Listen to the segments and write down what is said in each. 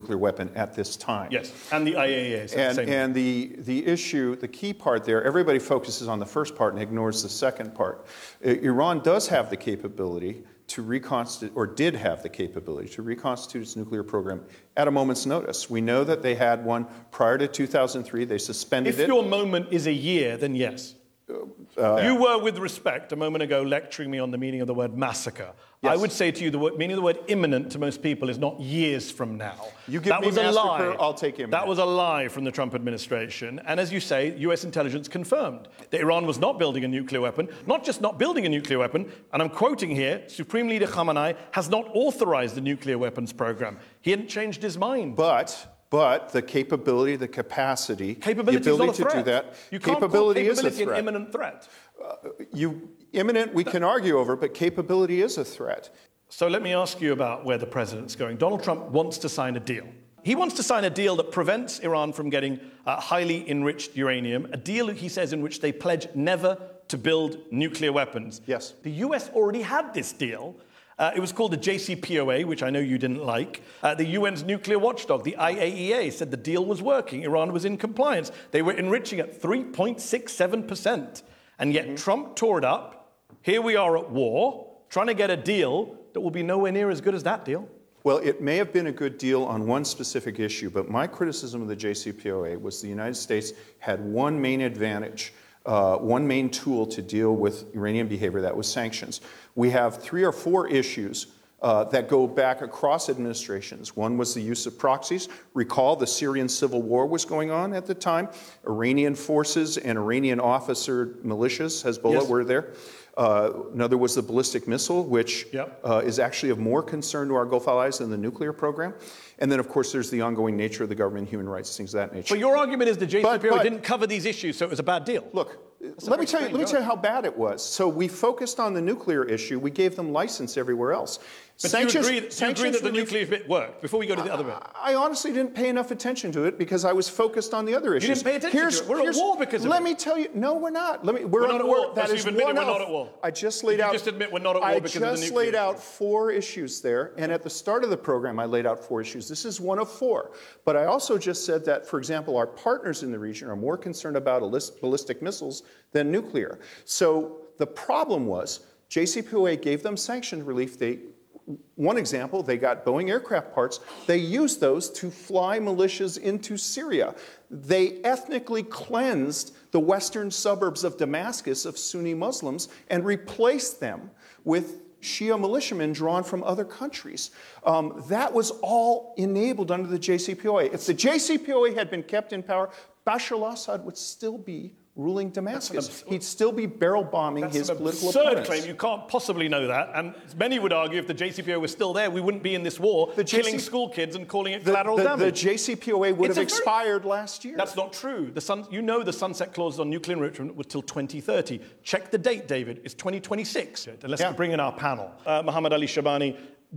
nuclear weapon at this time. Yes, and the IAEA. And the issue, the key part there, everybody focuses on the first part and ignores the second part. Iran does have the capability to reconstitute, or did have the capability to reconstitute its nuclear program at a moment's notice. We know that they had one prior to 2003. They suspended it. If your moment is a year, then yes. You were, with respect, a moment ago lecturing me on the meaning of the word massacre. Yes. I would say to you the meaning of the word imminent to most people is not years from now. You give me massacre, I'll take imminent. That was a lie from the Trump administration. And as you say, US intelligence confirmed that Iran was not building a nuclear weapon, not just not building a nuclear weapon, and I'm quoting here, Supreme Leader Khamenei has not authorized the nuclear weapons program. He hadn't changed his mind. But the capability, the capacity, the ability to do that, you can't capability call is a threat. an imminent threat. Imminent, we can argue over, but capability is a threat. So let me ask you about where the president's going. Donald Trump wants to sign a deal. He wants to sign a deal that prevents Iran from getting highly enriched uranium, a deal, he says, in which they pledge never to build nuclear weapons. Yes. The US already had this deal. It was called the JCPOA, which I know you didn't like. The UN's nuclear watchdog, the IAEA, said the deal was working. Iran was in compliance. They were enriching at 3.67%. And yet Trump tore it up. Here we are at war, trying to get a deal that will be nowhere near as good as that deal. Well, it may have been a good deal on one specific issue, but my criticism of the JCPOA was the United States had one main advantage, one main tool to deal with Iranian behavior, that was sanctions. We have 3 or 4 issues that go back across administrations. One was the use of proxies. Recall the Syrian civil war was going on at the time. Iranian forces and Iranian officer militias, Hezbollah, were there. Another was the ballistic missile, which is actually of more concern to our Gulf allies than the nuclear program. And then, of course, there's the ongoing nature of the government, human rights, things of that nature. But your argument is the JCPOA didn't cover these issues, so it was a bad deal. Look, let me tell you how bad it was. So we focused on the nuclear issue. We gave them license everywhere else. But do you agree that the nuclear bit worked? Before we go to the other bit. I honestly didn't pay enough attention to it because I was focused on the other issues. You didn't pay attention to it. We're at war because of it. Let me tell you, no, we're not. We're not at war. That is we're one not at war. I just laid out. You just admit we're not at war because of the nuclear. I just laid out 4 issues there, and at the start of the program, I laid out 4 issues. This is one of 4. But I also just said that, for example, our partners in the region are more concerned about ballistic missiles than nuclear. So the problem was JCPOA gave them sanction relief. One example, they got Boeing aircraft parts. They used those to fly militias into Syria. They ethnically cleansed the western suburbs of Damascus of Sunni Muslims and replaced them with Shia militiamen drawn from other countries. That was all enabled under the JCPOA. If the JCPOA had been kept in power, Bashar al-Assad would still be ruling Damascus. He'd still be barrel bombing his political opponents. That's an absurd claim. You can't possibly know that. And many would argue if the JCPOA was still there, we wouldn't be in this war, killing school kids and calling it collateral damage. The JCPOA would have expired last year. That's not true. You know the sunset clause on nuclear enrichment was till 2030. Check the date, David. It's 2026. Let's bring in our panel. Mohammad Ali Shabani,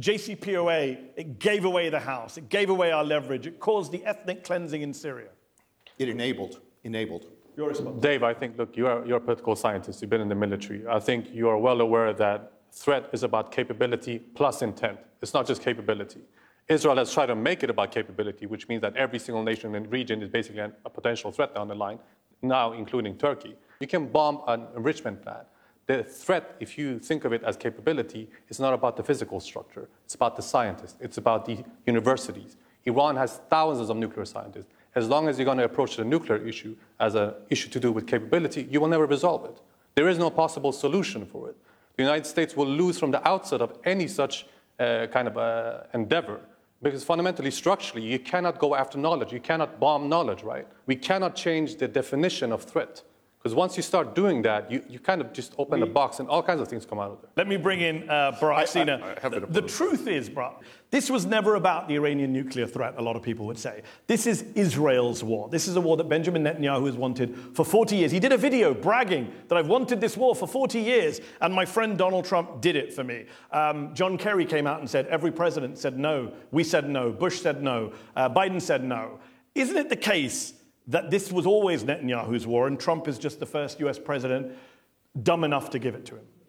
JCPOA, it gave away the house. It gave away our leverage. It caused the ethnic cleansing in Syria. It enabled. Your response? Dave, I think, look, you're a political scientist. You've been in the military. I think you are well aware that threat is about capability plus intent. It's not just capability. Israel has tried to make it about capability, which means that every single nation in the region is basically a potential threat down the line, now including Turkey. You can bomb an enrichment plant. The threat, if you think of it as capability, is not about the physical structure. It's about the scientists. It's about the universities. Iran has thousands of nuclear scientists. As long as you're going to approach the nuclear issue as an issue to do with capability, you will never resolve it. There is no possible solution for it. The United States will lose from the outset of any such kind of endeavor, because fundamentally, structurally, you cannot go after knowledge. You cannot bomb knowledge, right? We cannot change the definition of threat. Because once you start doing that, you kind of just open a box and all kinds of things come out of there. Let me bring in Barak Sina. The truth is, Barak, this was never about the Iranian nuclear threat, a lot of people would say. This is Israel's war. This is a war that Benjamin Netanyahu has wanted for 40 years. He did a video bragging that I've wanted this war for 40 years, and my friend Donald Trump did it for me. John Kerry came out and said every president said no. We said no. Bush said no. Biden said no. Isn't it the case that this was always Netanyahu's war and Trump is just the first US president dumb enough to give it to him?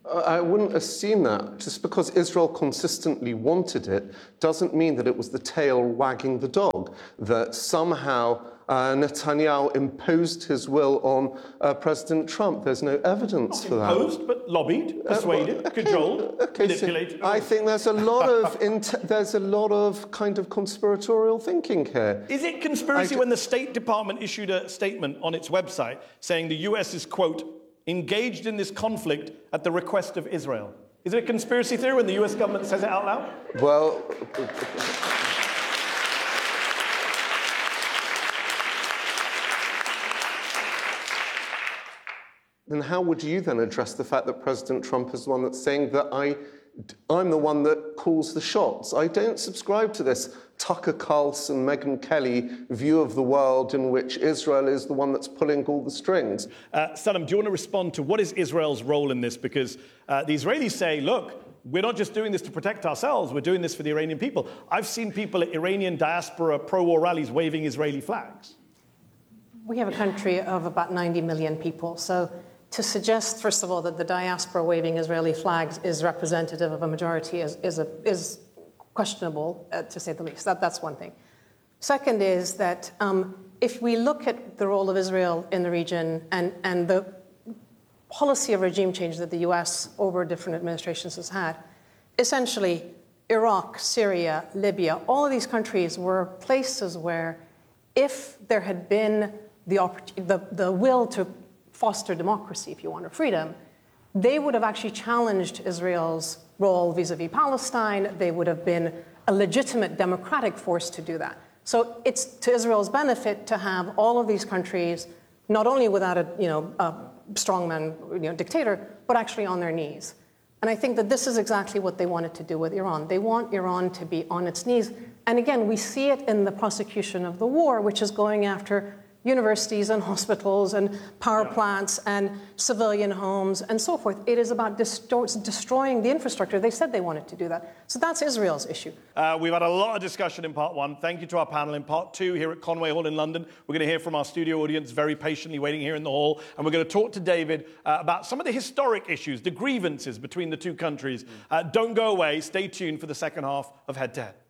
I wouldn't assume that. Just because Israel consistently wanted it doesn't mean that it was the tail wagging the dog, that somehow Netanyahu imposed his will on President Trump. There's no evidence for that. Not imposed, but lobbied, persuaded, cajoled, manipulated. So I think there's a lot of kind of conspiratorial thinking here. Is it conspiracy when the State Department issued a statement on its website saying the US is, quote, engaged in this conflict at the request of Israel? Is it a conspiracy theory when the US government says it out loud? Well, then how would you then address the fact that President Trump is the one that's saying that I'm the one that calls the shots? I don't subscribe to this Tucker Carlson, Megyn Kelly view of the world in which Israel is the one that's pulling all the strings. Saddam, do you want to respond to what is Israel's role in this? Because the Israelis say, look, we're not just doing this to protect ourselves, we're doing this for the Iranian people. I've seen people at Iranian diaspora pro-war rallies waving Israeli flags. We have a country of about 90 million people, so to suggest, first of all, that the diaspora waving Israeli flags is representative of a majority is questionable, to say the least. That's one thing. Second is that if we look at the role of Israel in the region and the policy of regime change that the US over different administrations has had, essentially Iraq, Syria, Libya, all of these countries were places where if there had been the will to foster democracy, if you want, or freedom, they would have actually challenged Israel's role vis-a-vis Palestine. They would have been a legitimate democratic force to do that. So it's to Israel's benefit to have all of these countries not only without a strongman dictator, but actually on their knees. And I think that this is exactly what they wanted to do with Iran. They want Iran to be on its knees. And again, we see it in the prosecution of the war, which is going after universities and hospitals and power plants and civilian homes and so forth. It is about destroying the infrastructure. They said they wanted to do that. So that's Israel's issue. We've had a lot of discussion in part one. Thank you to our panel. In part two, here at Conway Hall in London, we're going to hear from our studio audience very patiently waiting here in the hall. And we're going to talk to David about some of the historic issues, the grievances between the two countries. Don't go away. Stay tuned for the second half of Head to Head.